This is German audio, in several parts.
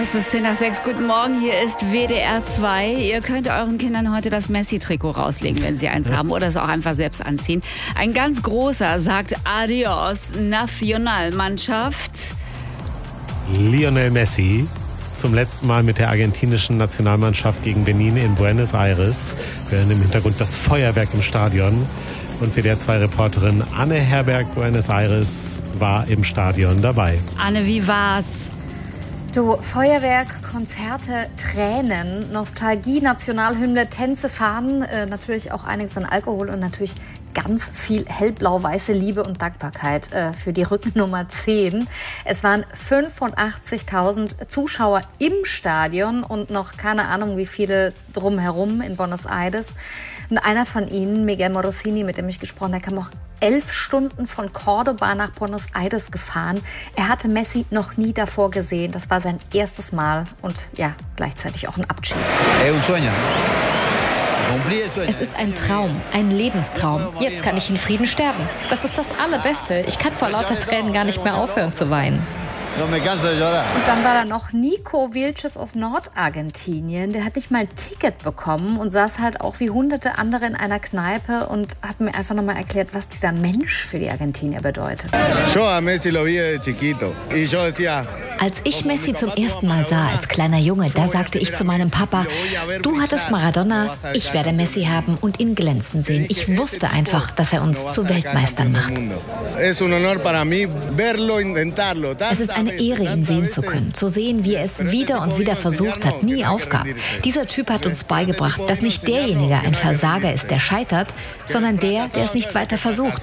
Es ist 10:06. Guten Morgen, hier ist WDR 2. Ihr könnt euren Kindern heute das Messi-Trikot rauslegen, wenn sie eins haben, oder es auch einfach selbst anziehen. Ein ganz großer sagt Adios, Nationalmannschaft. Lionel Messi zum letzten Mal mit der argentinischen Nationalmannschaft gegen Benin in Buenos Aires. Wir hören im Hintergrund das Feuerwerk im Stadion. Und WDR 2-Reporterin Anne Herberg, Buenos Aires, war im Stadion dabei. Anne, wie war's? Du, Feuerwerk, Konzerte, Tränen, Nostalgie, Nationalhymne, Tänze, Fahnen, natürlich auch einiges an Alkohol und natürlich ganz viel hellblau-weiße Liebe und Dankbarkeit für die Rückennummer 10. Es waren 85.000 Zuschauer im Stadion und noch keine Ahnung, wie viele drumherum in Buenos Aires. Und einer von ihnen, Miguel Morosini, mit dem ich gesprochen habe, kam auch 11 Stunden von Córdoba nach Buenos Aires gefahren. Er hatte Messi noch nie davor gesehen. Das war sein erstes Mal und ja, gleichzeitig auch ein Abschied. Es ist ein Traum, ein Lebenstraum. Jetzt kann ich in Frieden sterben. Das ist das Allerbeste. Ich kann vor lauter Tränen gar nicht mehr aufhören zu weinen. Und dann war da noch Nico Vilches aus Nordargentinien. Der hat nicht mal ein Ticket bekommen und saß halt auch wie hunderte andere in einer Kneipe und hat mir einfach nochmal erklärt, was dieser Mensch für die Argentinier bedeutet. Als ich Messi zum ersten Mal sah, als kleiner Junge, da sagte ich zu meinem Papa, du hattest Maradona, ich werde Messi haben und ihn glänzen sehen. Ich wusste einfach, dass er uns zu Weltmeistern macht. Es ist eine Ehre, ihn sehen zu können, zu sehen, wie er es wieder und wieder versucht hat, nie aufgab. Dieser Typ hat uns beigebracht, dass nicht derjenige ein Versager ist, der scheitert, sondern der es nicht weiter versucht.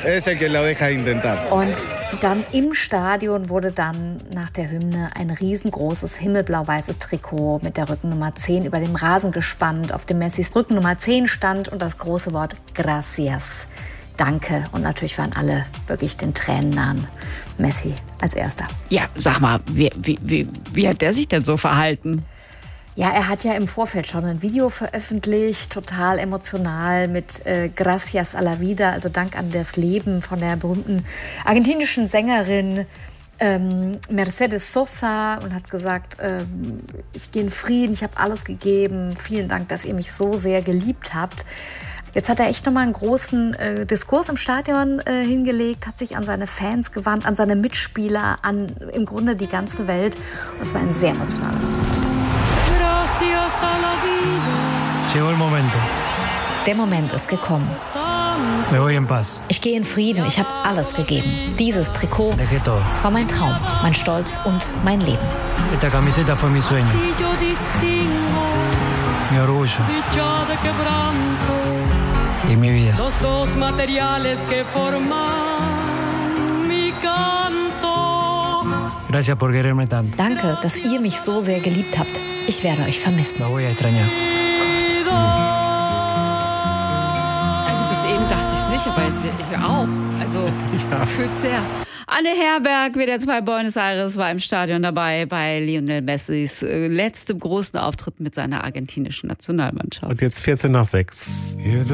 Und dann im Stadion wurde dann nach der Hymne ein riesengroßes himmelblau-weißes Trikot mit der Rückennummer 10 über dem Rasen gespannt, auf dem Messis Rückennummer 10 stand und das große Wort Gracias. Danke. Und natürlich waren alle wirklich den Tränen nahen. Messi als Erster. Ja, sag mal, wie hat der sich denn so verhalten? Ja, er hat ja im Vorfeld schon ein Video veröffentlicht, total emotional mit Gracias a la vida, also Dank an das Leben von der berühmten argentinischen Sängerin Mercedes Sosa und hat gesagt, ich gehe in Frieden, ich habe alles gegeben, vielen Dank, dass ihr mich so sehr geliebt habt. Jetzt hat er echt nochmal einen großen Diskurs im Stadion hingelegt, hat sich an seine Fans gewandt, an seine Mitspieler, an im Grunde die ganze Welt. Und es war ein sehr emotionaler Moment. Der Moment ist gekommen. Ich gehe in Frieden, ich habe alles gegeben. Dieses Trikot war mein Traum, mein Stolz und mein Leben. Mi orgullo y mi vida. Los dos materiales que forman mi canto. Gracias por quererme tanto. Danke, dass ihr mich so sehr geliebt habt. Ich werde euch vermissen. Lo voy a extrañar. Also bis eben dachte ich es nicht, aber ich auch. Also fühlt sehr. Anne Herberg, WDR 2 Buenos Aires, war im Stadion dabei bei Lionel Messis letztem großen Auftritt mit seiner argentinischen Nationalmannschaft. Und jetzt 14:06.